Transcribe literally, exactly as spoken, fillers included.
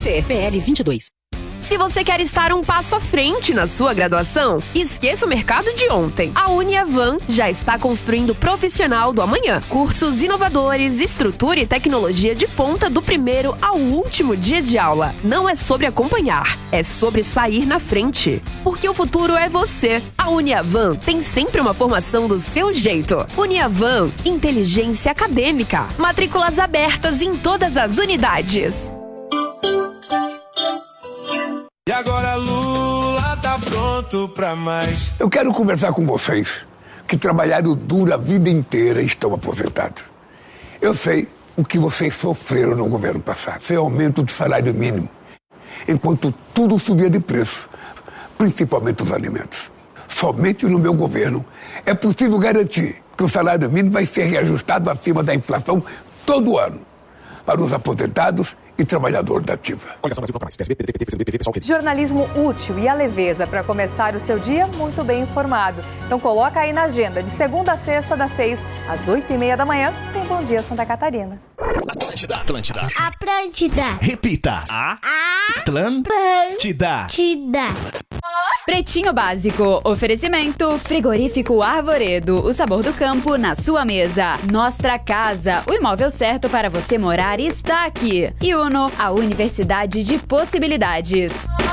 T, P L vinte e dois. Se você quer estar um passo à frente na sua graduação, esqueça o mercado de ontem. A Uniavan já está construindo o profissional do amanhã. Cursos inovadores, estrutura e tecnologia de ponta do primeiro ao último dia de aula. Não é sobre acompanhar, é sobre sair na frente. Porque o futuro é você. A Uniavan tem sempre uma formação do seu jeito. Uniavan, inteligência acadêmica. Matrículas abertas em todas as unidades. E agora Lula tá pronto pra mais. Eu quero conversar com vocês que trabalharam duro a vida inteira e estão aposentados. Eu sei o que vocês sofreram no governo passado. Foi aumento do salário mínimo, enquanto tudo subia de preço, principalmente os alimentos. Somente no meu governo é possível garantir que o salário mínimo vai ser reajustado acima da inflação todo ano para os aposentados e trabalhador da ativa. Jornalismo útil e a leveza para começar o seu dia muito bem informado. Então coloca aí na agenda, de segunda a sexta, das seis às oito e meia da manhã, tem Bom Dia Santa Catarina. Atlântida. Atlântida. Atlântida. Repita. A. Atlântida. Atlântida. Pretinho Básico. Oferecimento Frigorífico Arvoredo. O sabor do campo na sua mesa. Nostra Casa. O imóvel certo para você morar está aqui. E Uno, a Universidade de Possibilidades.